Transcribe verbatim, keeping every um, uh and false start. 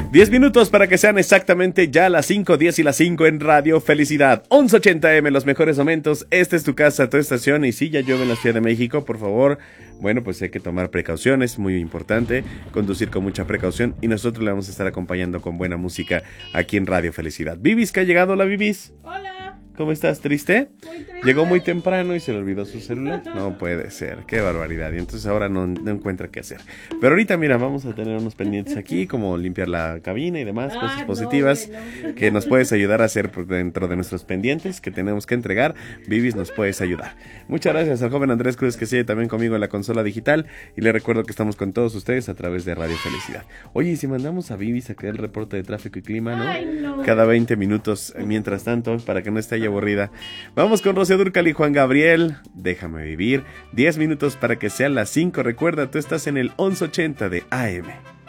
diez minutos para que sean exactamente ya las cinco, diez y las cinco en Radio Felicidad. once ochenta eme, los mejores momentos. Esta es tu casa, tu estación. Y si ya llueve en la Ciudad de México, por favor, bueno, pues hay que tomar precauciones, muy importante. Conducir con mucha precaución. Y nosotros le vamos a estar acompañando con buena música aquí en Radio Felicidad. Vivis, que ha llegado la Vivis. Hola. ¿Cómo estás? ¿Triste? Muy triste. Llegó muy temprano y se le olvidó su celular. No puede ser, qué barbaridad. Y entonces ahora no, no encuentra qué hacer. Pero ahorita, mira, vamos a tener unos pendientes aquí, como limpiar la cabina y demás, Ah, cosas no, positivas bueno. que nos puedes ayudar a hacer por dentro de nuestros pendientes que tenemos que entregar. Vivis, nos puedes ayudar. Muchas gracias al joven Andrés Cruz, que sigue también conmigo en la consola digital. Y le recuerdo que estamos con todos ustedes a través de Radio Felicidad. Oye, y si mandamos a Vivis a que dé el reporte de tráfico y clima, ¿no? Ay, no. Cada veinte minutos, mientras tanto, para que no esté ahí aburrida. Vamos con Rocío Dúrcal y Juan Gabriel. Déjame vivir. diez minutos para que sean las cinco. Recuerda, tú estás en el once ochenta de A M.